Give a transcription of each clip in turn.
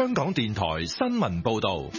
香港電台新聞報道。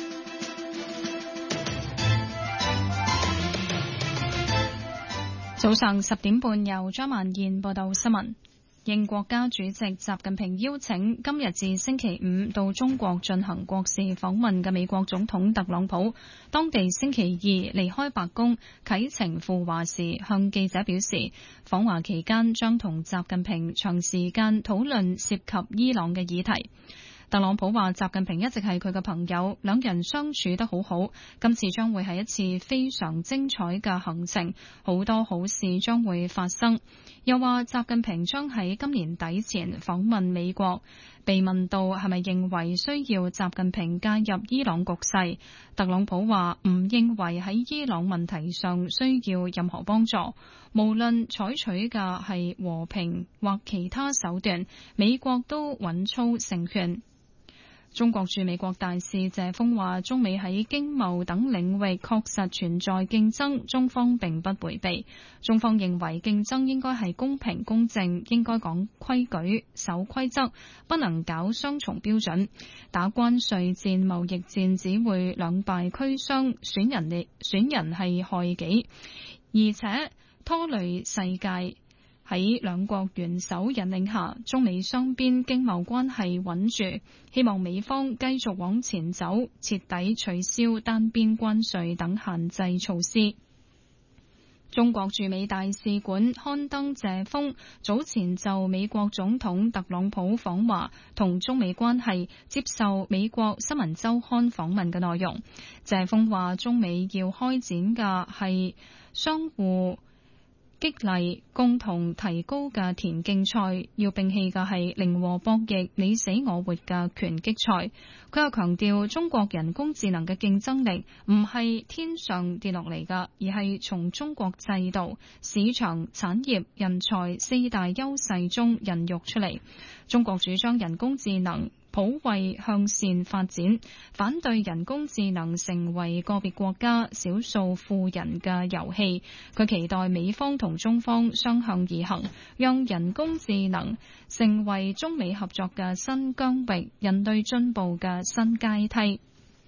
早上10點半，由張曼燕報道新聞。應國家主席習近平邀請，今日至星期五到中國進行國事訪問嘅美國總統特朗普，當地星期二離開白宮啟程赴華時，向記者表示，訪華期間將同習近平長時間討論涉及伊朗嘅議題。特朗普話習近平一直係佢嘅朋友，兩人相處得好好。今次將會係一次非常精彩嘅行程，好多好事將會發生。又話習近平將喺今年底前訪問美國。被問到係咪認為需要習近平介入伊朗局勢，特朗普話唔認為喺伊朗問題上需要任何幫助，無論採取嘅係和平或其他手段，美國都穩操勝券。中國駐美國大使謝鋒話，中美喺經貿等領域確實存在競爭，中方並不迴避。中方認為競爭應該係公平公正，應該講規矩、守規則，不能搞雙重標準。打關稅戰、貿易戰只會兩敗俱傷，損人係害己，而且拖累世界。喺兩國元首引領下，中美雙邊經貿關係穩住，希望美方繼續往前走，徹底取消單邊關稅等限制措施。中國駐美大使館刊登謝鋒早前就美國總統特朗普訪華同中美關係接受美國新聞週刊訪問嘅內容。謝鋒話，中美要開展嘅係相互激勵、共同提高嘅田徑賽，要摒棄嘅係零和博弈、你死我活嘅拳擊賽。佢又強調，中國人工智能嘅競爭力唔係天上跌落嚟㗎，而係從中國制度、市場、產業、人才四大優勢中孕育出嚟。中國主張人工智能普惠向善發展，反對人工智能成為個別國家少數富人嘅遊戲。佢期待美方同中方相向而行，讓人工智能成為中美合作嘅新疆域，人類進步嘅新階梯。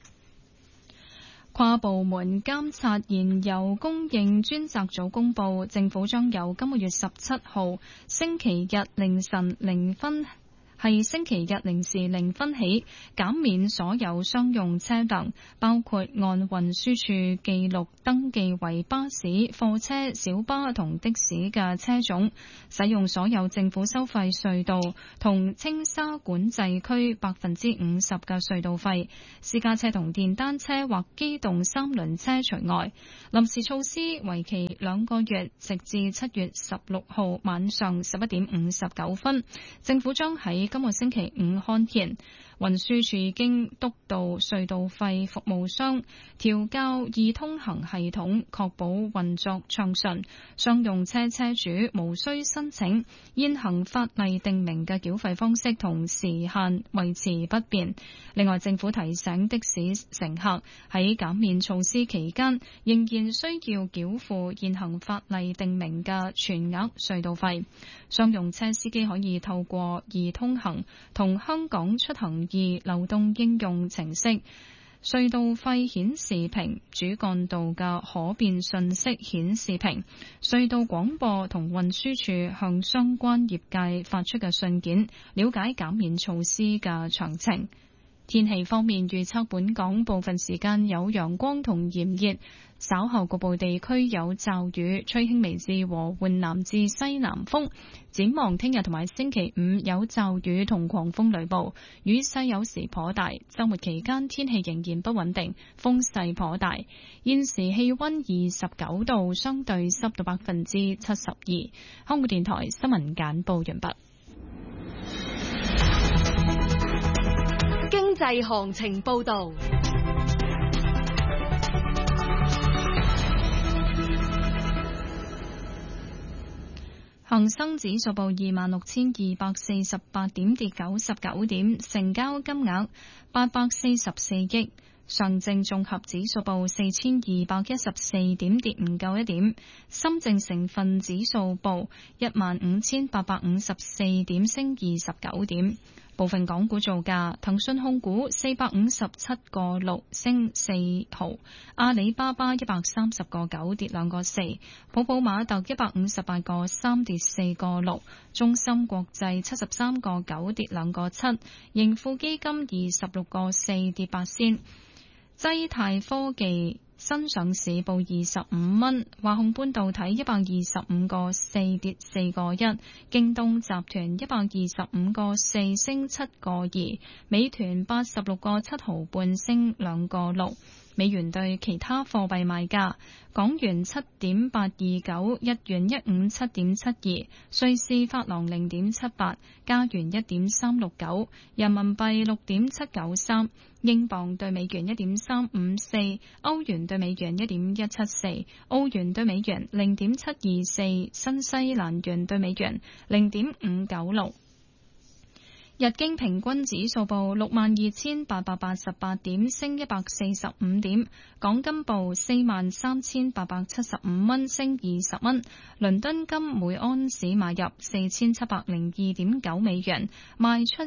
跨部門監察燃油供應專責組公佈，政府將由今個月17號星期日凌晨0分星期日零時0分起，減免所有商用車輛，包括按運輸署記錄登記為巴士、貨車、小巴同的士嘅車種，使用所有政府收費隧道同青沙管制區50%嘅隧道費，私家車同電單車或機動三輪車除外。臨時措施為期2個月，直至7月16號晚上11點59分。政府將喺今個星期五刊憲。運輸署已經督導隧道費服務商調校易通行系統，確保運作暢順。商用車車主無需申請，現行法例定明嘅繳費方式同時限維持不變。另外，政府提醒的士乘客喺減免措施期間，仍然需要繳付現行法例定明嘅全額隧道費。商用車司機可以透過易通行同香港出行易流動應用程式、隧道費顯示屏、主幹道嘅可變信息顯示屏、隧道廣播同運輸署向相關業界發出嘅信件，了解減免措施嘅詳情。天氣方面，預測本港部分時間有陽光同炎熱，稍後局部地區有驟雨，吹輕微至和緩南至西南風。展望聽日同埋星期五有驟雨同狂風雷暴，雨勢有時頗大。週末期間天氣仍然不穩定，風勢頗大。現時氣溫29度，相對濕度72%。香港電台新聞簡報完畢。 經濟行情報道。 恒生指數報26,248點，跌99點，成交金額844億。上證綜合指數報4,214點，跌唔夠1點。深證成分指數報15,854點，升29點。 部分港股造價：騰訊控股457.6升4毫，阿里巴巴130.9跌2個4，普普馬特158.3跌4個6，中芯國際73.9跌2個7，盈富基金26.4跌8仙，濟泰科技新上市報25蚊，華虹半導體125.4跌4個1，京東集團125.4升7個2，美團86.7毫半升2個6。美元對其他貨幣賣價：港元7.829，日元157.72，瑞士法郎0.78，加元1.369，人民幣6.793，英鎊對美元1.354，歐元對美元1.174，澳元對美元0.724，新西蘭元對美元0.596。日經平均指數報62,888點，升145點。港金報43,875蚊，升20蚊。倫敦金每安士買入4,702.9美元，賣出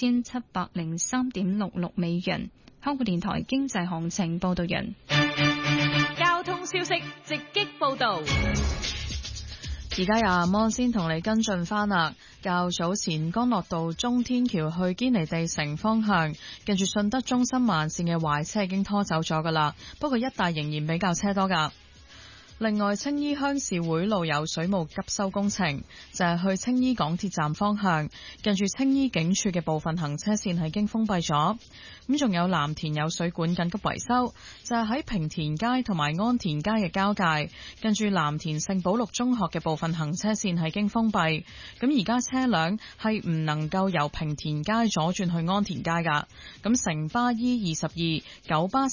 4,703.66美元。香港電台經濟行情報道完。 交通消息直擊報道。 而家由阿摩先同你跟進翻啦。較早前干諾道中天橋去堅尼地城方向，近住順德中心慢線嘅壞車已經拖走咗噶啦，不過一帶仍然比較車多噶。另外，青衣鄉事會路有水務急修工程，就係去青衣港鐵站方向，近住青衣警署嘅部分行車線係已經封閉咗。咁仲有藍田有水管緊急維修，就係喺平田街同埋安田街嘅交界，近住藍田聖保祿中學嘅部分行車線係已經封閉。咁而家車輛係唔能夠由平田街左轉去安田街㗎。咁城巴 E22、九巴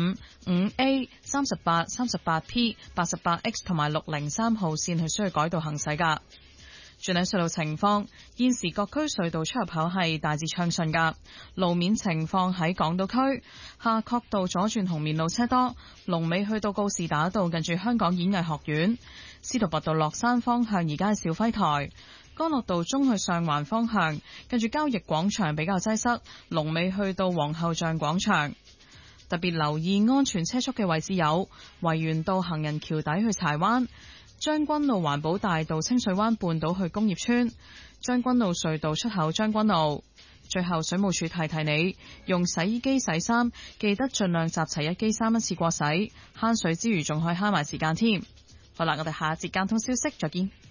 15、5A、38、38P、88X 同埋603號線係需要改道行駛㗎。轉睇隧道情況，現時各區隧道出入口係大致暢順㗎。路面情況喺港島區夏慤道左轉紅棉路車多，龍尾去到告士打道近住香港演藝學院。司徒拔道落山方向而家係肇輝台，干諾道中去上環方向近住交易廣場比較擠塞，龍尾去到皇后像廣場。特別留意安全車速嘅位置有維園道行人橋底去柴灣、將軍澳環保大道清水灣半島去工業村、將軍澳隧道出口將軍澳。最後水務署提提你，用洗衣機洗衫記得盡量集齊一機衫一次過洗，慳水之餘仲可以慳埋時間添。好啦，我哋下一節交通消息再見。